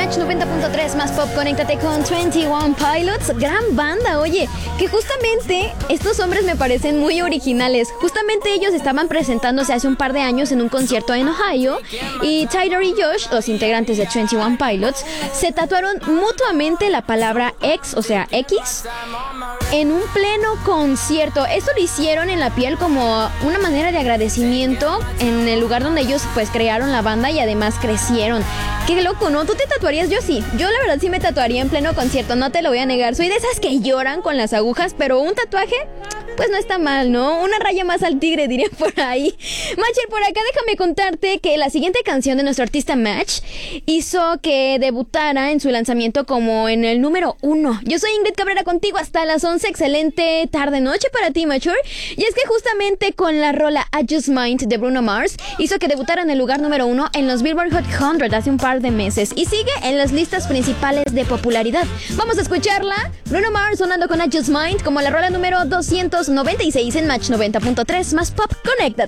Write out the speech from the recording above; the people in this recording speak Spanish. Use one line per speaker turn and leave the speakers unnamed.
Match 90.3 más pop, conéctate con 21 Pilots. Gran banda, oye, que justamente estos hombres me parecen muy originales. Justamente ellos estaban presentándose hace un par de años en un concierto en Ohio y Tyler y Josh, los integrantes de 21 Pilots, se tatuaron mutuamente la palabra X, o sea, X, en un pleno concierto. Esto lo hicieron en la piel como una manera de agradecimiento en el lugar donde ellos pues crearon la banda y además crecieron. Qué loco, ¿no? ¿Tú te tatuarías? Yo sí. Yo la verdad sí me tatuaría en pleno concierto, no te lo voy a negar. Soy de esas que lloran con las agujas, pero un tatuaje, pues no está mal, ¿no? Una raya más al tigre, diría por ahí. Matcher, por acá déjame contarte que la siguiente canción de nuestro artista Match hizo que debutara en su lanzamiento como en el número 1. Yo soy Ingrid Cabrera contigo hasta las 11. Excelente tarde-noche para ti, Matcher. Y es que justamente con la rola I Just Might de Bruno Mars hizo que debutara en el lugar número 1 en los Billboard Hot 100 hace un par de meses y sigue en las listas principales de popularidad. Vamos a escucharla. Bruno Mars sonando con I Just Might como la rola número 296 en Match 90.3 más pop. Conéctate.